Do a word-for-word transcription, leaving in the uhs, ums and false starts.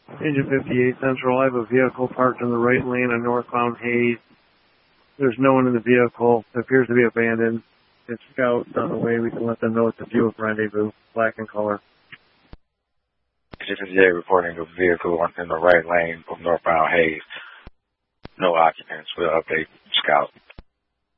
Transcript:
Engine fifty-eight Central, I have a vehicle parked in the right lane on northbound Hayes. There's no one in the vehicle. It appears to be abandoned. It's Scout on the way. We can let them know it's a Buick Rendezvous, black in color. Engine fifty-eight reporting a vehicle in the right lane from northbound Hayes. No occupants. We'll update Scout.